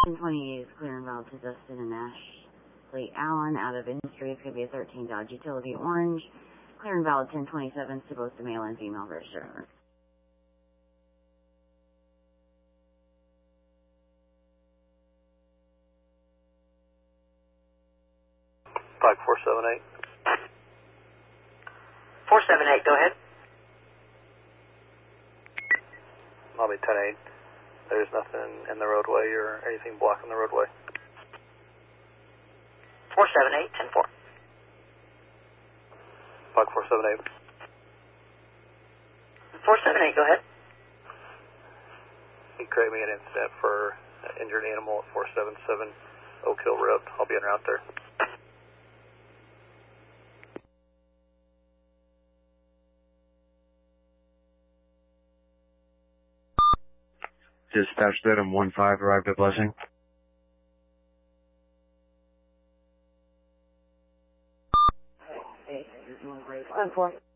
1028 is clear and valid to Dustin and Ashley Allen out of industry. It's going to be a 13 Dodge Utility Orange. Clear and valid 1027 to both the male and female register. Flag 478. 478, go ahead. Lobby 10-8. There's nothing in the roadway or anything blocking the roadway. 478, 10-4. Flag 478. 478, go ahead. You create me an incident for an injured animal at 477 Oak Hill Road. I'll be en route there. Dispatch Dedham 1-5 arrived at Blessing. Hey, you're doing great. 1-4.